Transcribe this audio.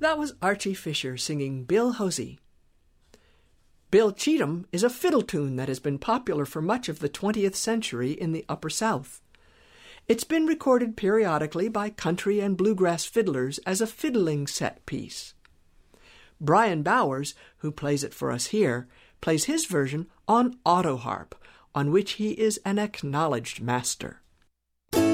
That was Archie Fisher singing Bill Hosey. Bill Cheatham is a fiddle tune that has been popular for much of the 20th century in the Upper South. It's been recorded periodically by country and bluegrass fiddlers as a fiddling set piece. Brian Bowers, who plays it for us here, plays his version on autoharp, on which he is an acknowledged master.